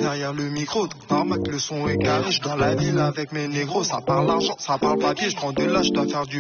derrière le micro. Tarmac, le son est carré, je dans la ville avec mes négros. Ça parle argent, ça parle papier, je prends de l'âge, je dois faire du